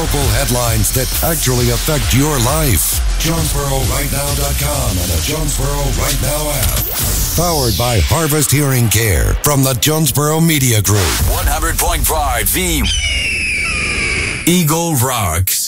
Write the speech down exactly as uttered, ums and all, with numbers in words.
Local headlines that actually affect your life. Jonesboro Right Now dot com and the Jonesboro Right Now app. Powered by Harvest Hearing Care from the Jonesboro Media Group. one hundred point five The Eagle Rocks.